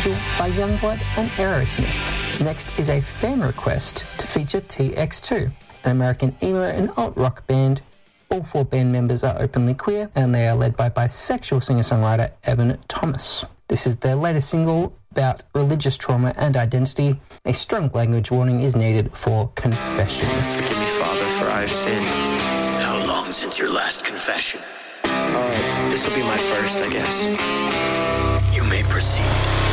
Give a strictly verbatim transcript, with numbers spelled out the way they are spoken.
Angel by Youngblood and Aerosmith. Next is a fan request to feature T X two, an American emo and alt-rock band. All four band members are openly queer, and they are led by bisexual singer-songwriter Evan Thomas. This is their latest single about religious trauma and identity. A strong language warning is needed for confession. Forgive me, Father, for I have sinned. How long since your last confession? Uh, this will be my first, I guess. You may proceed.